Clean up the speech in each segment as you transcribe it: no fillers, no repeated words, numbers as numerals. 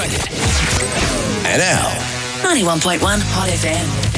United. And Al. 91.1 Hot FM.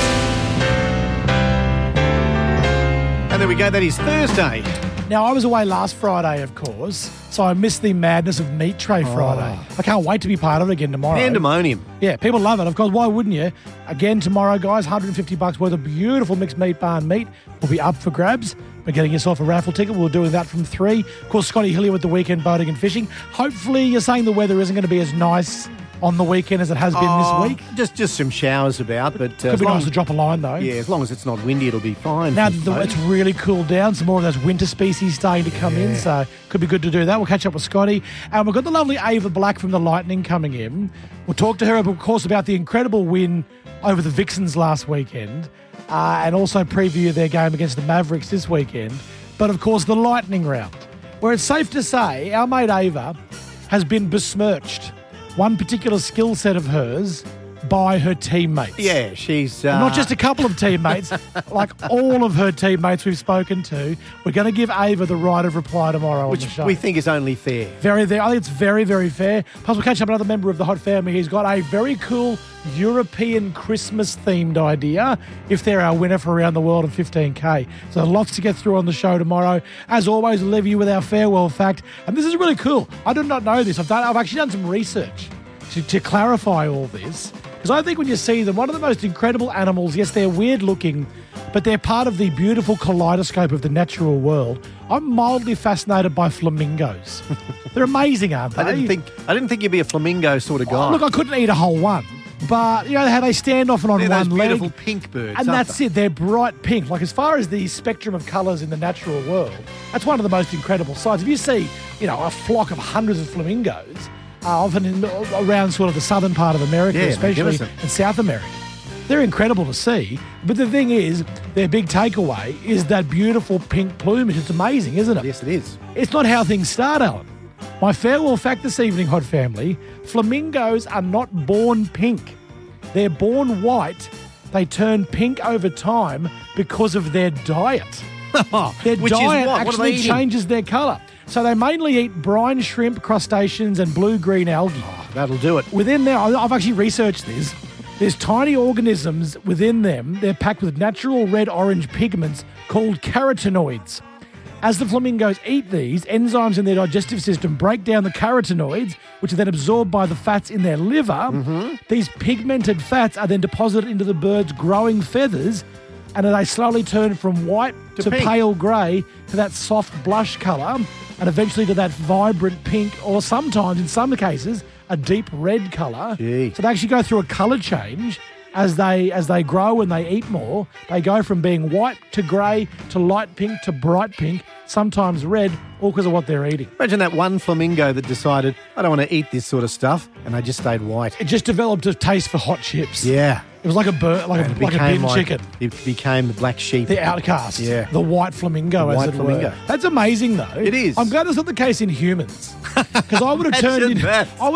And there we go. That is Thursday. Now, I was away last Friday, of course, so I missed the madness of Meat Tray Friday. I can't wait to be part of it again tomorrow. Pandemonium. Yeah, people love it. Of course, why wouldn't you? Again, tomorrow, guys, $150 worth of beautiful mixed meat barn meat will be up for grabs. We're getting yourself a raffle ticket. We're doing that from 3. Of course, Scotty Hillier with the weekend boating and fishing. Hopefully, you're saying the weather isn't going to be as nice on the weekend as it has been this week. Just some showers about, but Could be nice to drop a line, though. Yeah, as long as it's not windy, it'll be fine. Now that it's really cooled down, some more of those winter species starting to come in, so could be good to do that. We'll catch up with Scotty. And we've got the lovely Ava Black from the Lightning coming in. We'll talk to her, of course, about the incredible win over the Vixens last weekend, and also preview their game against the Mavericks this weekend. But, of course, the Lightning round, where it's safe to say our mate Ava has been besmirched. One particular skill set of hers by her teammates. Yeah, she's... Not just a couple of teammates, like all of her teammates we've spoken to. We're going to give Ava the right of reply tomorrow on the show. Which we think is only fair. I think it's very, very fair. Plus, we'll catch up with another member of the Hot Family. He's got a very cool European Christmas-themed idea if they're our winner for Around the World of 15K. So lots to get through on the show tomorrow. As always, we'll leave you with our farewell fact. And this is really cool. I did not know this. I've actually done some research to clarify all this. Because I think when you see them, one of the most incredible animals, yes, they're weird looking, but they're part of the beautiful kaleidoscope of the natural world. I'm mildly fascinated by flamingos. They're amazing, aren't they? I didn't think you'd be a flamingo sort of guy. Look, I couldn't eat a whole one. But, you know, how they stand off and on they're one those leg. beautiful pink birds, and aren't that's they? it. They're bright pink. Like, as far as the spectrum of colours in the natural world, that's one of the most incredible sights. If you see, you know, a flock of hundreds of flamingos, often around sort of the southern part of America, especially, and South America, they're incredible to see. But the thing is, their big takeaway is that beautiful pink plumage. It's amazing, isn't it? Yes, it is. It's not how things start, Alan. My farewell fact this evening, Hot Family, flamingos are not born pink. They're born white. They turn pink over time because of their diet. Their diet actually changes their colour. So they mainly eat brine shrimp, crustaceans, and blue-green algae. That'll do it. Within there, I've actually researched this. There's tiny organisms within them. They're packed with natural red-orange pigments called carotenoids. As the flamingos eat these, enzymes in their digestive system break down the carotenoids, which are then absorbed by the fats in their liver. Mm-hmm. These pigmented fats are then deposited into the bird's growing feathers, and they slowly turn from white to pale grey to that soft blush colour, and eventually to that vibrant pink, or sometimes, in some cases, a deep red colour. Gee. So they actually go through a colour change as they grow and they eat more. They go from being white to grey to light pink to bright pink, sometimes red, all because of what they're eating. Imagine that one flamingo that decided, I don't want to eat this sort of stuff, and they just stayed white. It just developed a taste for hot chips. Yeah. It was like a bird, like a bin chicken. It became the black sheep. The outcast. Yeah. The white flamingo, as it were. That's amazing, though. It is. I'm glad that's not the case in humans. Because I would have turned into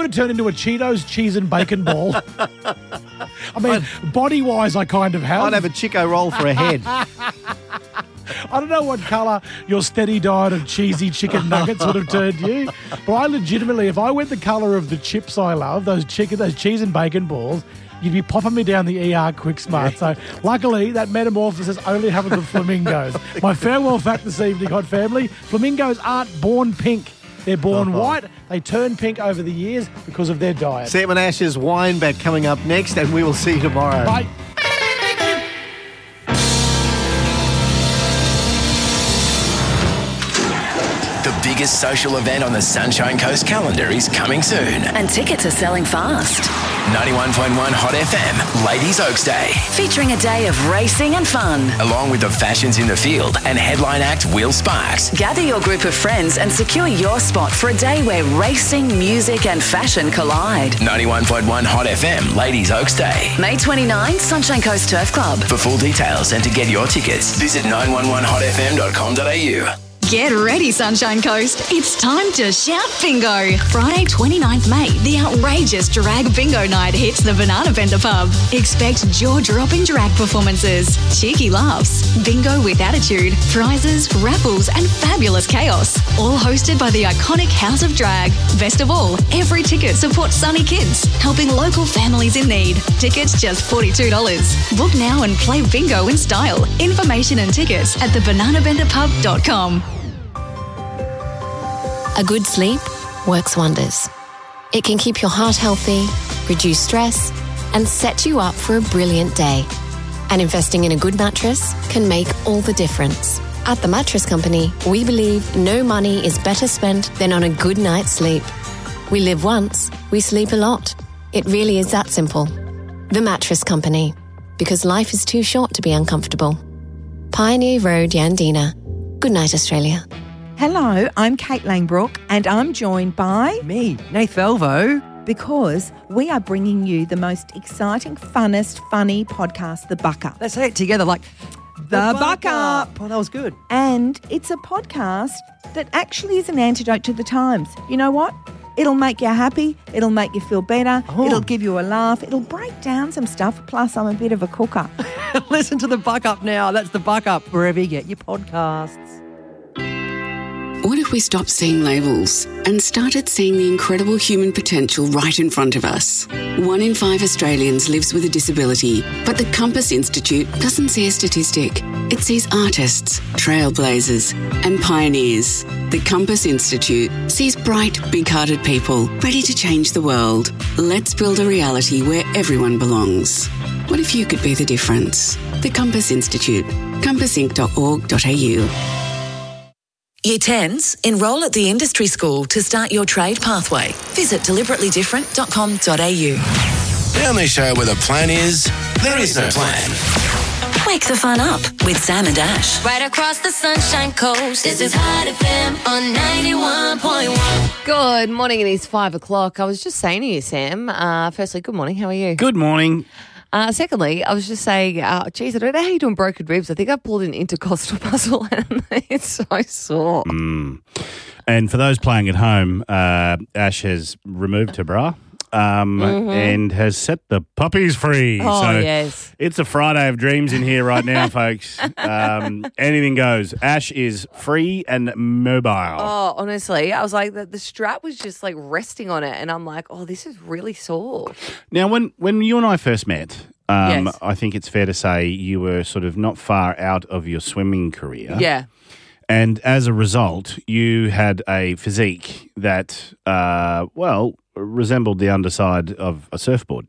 a Cheetos cheese and bacon ball. I mean, body-wise, I kind of have. I'd have a Chico roll for a head. I don't know what colour your steady diet of cheesy chicken nuggets would have turned you, but I legitimately, if I went the colour of the chips I love, those cheese and bacon balls, you'd be popping me down the ER quick smart. So luckily, that metamorphosis only happens with flamingos. My farewell fact this evening, Hot Family, flamingos aren't born pink. They're born white. They turn pink over the years because of their diet. Sam and Ash's wine bet coming up next, and we will see you tomorrow. Bye. The biggest social event on the Sunshine Coast calendar is coming soon. And tickets are selling fast. 91.1 Hot FM, Ladies Oaks Day. Featuring a day of racing and fun. Along with the fashions in the field and headline act Will Sparks. Gather your group of friends and secure your spot for a day where racing, music and fashion collide. 91.1 Hot FM, Ladies Oaks Day. May 29, Sunshine Coast Turf Club. For full details and to get your tickets, visit 911hotfm.com.au. Get ready, Sunshine Coast. It's time to shout bingo. Friday, 29th May, the outrageous drag bingo night hits the Banana Vendor Pub. Expect jaw-dropping drag performances, cheeky laughs, bingo with attitude, prizes, raffles and fabulous chaos. All hosted by the iconic House of Drag. Best of all, every ticket supports Sunny Kids, helping local families in need. Tickets just $42. Book now and play bingo in style. Information and tickets at thebananavendorpub.com. A good sleep works wonders. It can keep your heart healthy, reduce stress, and set you up for a brilliant day. And investing in a good mattress can make all the difference. At The Mattress Company, we believe no money is better spent than on a good night's sleep. We live once, we sleep a lot. It really is that simple. The Mattress Company, because life is too short to be uncomfortable. Pioneer Road, Yandina. Good night, Australia. Hello, I'm Kate Langbrook and I'm joined by... Me, Nath Velvo. Because we are bringing you the most exciting, funnest, funny podcast, The Buck Up. Let's say it together like... The Buck Up. Oh, that was good. And it's a podcast that actually is an antidote to the times. You know what? It'll make you happy. It'll make you feel better. Oh. It'll give you a laugh. It'll break down some stuff. Plus, I'm a bit of a cooker. Listen to The Buck Up now. That's The Buck Up, wherever you get your podcasts. What if we stopped seeing labels and started seeing the incredible human potential right in front of us? 1 in 5 Australians lives with a disability, but the Compass Institute doesn't see a statistic. It sees artists, trailblazers, and pioneers. The Compass Institute sees bright, big-hearted people ready to change the world. Let's build a reality where everyone belongs. What if you could be the difference? The Compass Institute, compassinc.org.au. Year 10s, enrol at the industry school to start your trade pathway. Visit deliberatelydifferent.com.au. The only show where the plan is, there is no plan. Wake the fun up with Sam and Ash. Right across the Sunshine Coast, this is Hot FM on 91.1. Good morning, it is 5 o'clock. I was just saying to you, Sam, firstly, good morning, how are you? Good morning. Secondly, I was just saying, geez, I don't know how you're doing broken ribs. I think I pulled an intercostal muscle and it's so sore. And for those playing at home, Ash has removed her bra and has set the puppies free. Oh, so yes. It's a Friday of dreams in here right now, folks. Anything goes. Ash is free and mobile. Oh, honestly, I was like, the strap was just like resting on it and I'm like, oh, this is really sore. Now, when you and I first met, Yes. I think it's fair to say you were sort of not far out of your swimming career. Yeah. And as a result, you had a physique that, resembled the underside of a surfboard.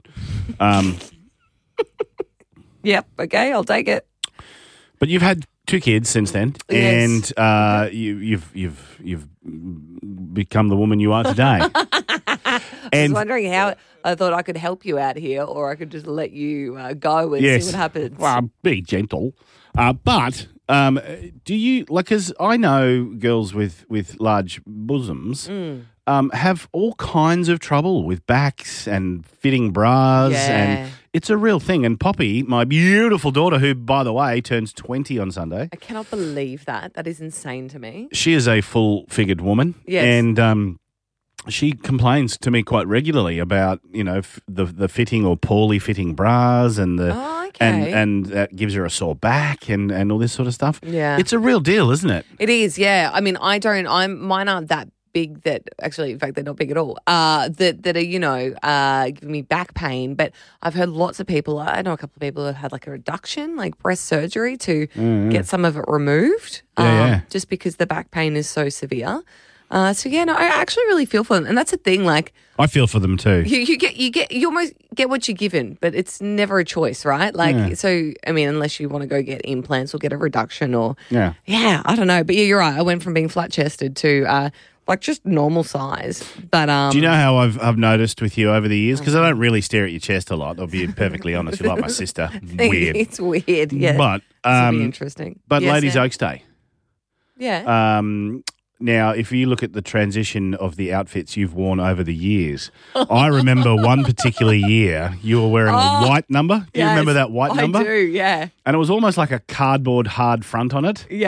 Yep, okay, I'll take it. But you've had 2 kids since then, Yes. and you've become the woman you are today. I was wondering how I thought I could help you out here or I could just let you go and see what happens. Well, be gentle. But do you, like, because I know girls with large bosoms have all kinds of trouble with backs and fitting bras, and it's a real thing. And Poppy, my beautiful daughter, who, by the way, turns 20 on Sunday. I cannot believe that. That is insane to me. She is a full-figured woman. Yes. And she complains to me quite regularly about, the fitting or poorly fitting bras and and that gives her a sore back and all this sort of stuff. Yeah. It's a real deal, isn't it? It is, yeah. I mean, mine aren't that big that actually, in fact, they're not big at all, that are, giving me back pain. But I've heard lots of people, I know a couple of people who have had like a reduction, like breast surgery to get some of it removed. Just because the back pain is so severe. I actually really feel for them. And that's the thing, like, I feel for them too. You almost get what you're given, but it's never a choice, right? Like, so, I mean, unless you want to go get implants or get a reduction or, I don't know. But yeah, you're right. I went from being flat-chested to, like, just normal size. But do you know how I've noticed with you over the years? Because I don't really stare at your chest a lot. I'll be perfectly honest. You're like my sister. Weird. It's weird, yeah. But this will be interesting. But Yes, Ladies' Sam? Oaks Day. Yeah. Now, if you look at the transition of the outfits you've worn over the years, I remember one particular year you were wearing a white number. Do you remember that white number? I do, yeah. And it was almost like a cardboard hard front on it. Yes.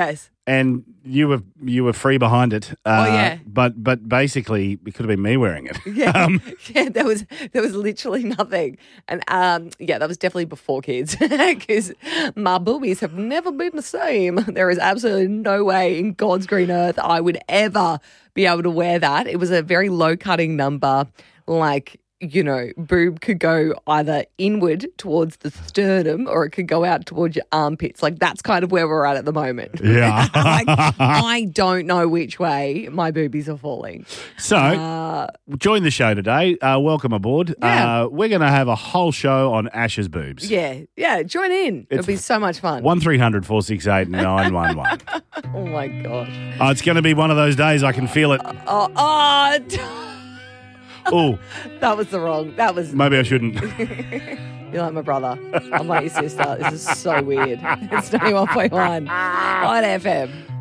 and you were free behind it. Yeah. But basically, it could have been me wearing it. Yeah, there was literally nothing, and that was definitely before kids because my boobies have never been the same. There is absolutely no way in God's green earth I would ever be able to wear that. It was a very low cutting number, like. Boob could go either inward towards the sternum or it could go out towards your armpits. Like, that's kind of where we're at the moment. Yeah. I don't know which way my boobies are falling. So, join the show today. Welcome aboard. Yeah. We're going to have a whole show on Ash's boobs. Yeah, join in. It'll be so much fun. 1300 468 911. Oh, my gosh. It's going to be one of those days. I can feel it. Oh, that was that was. Maybe I shouldn't. You're like my brother. I'm like your sister. This is so weird. It's 91.1 on FM.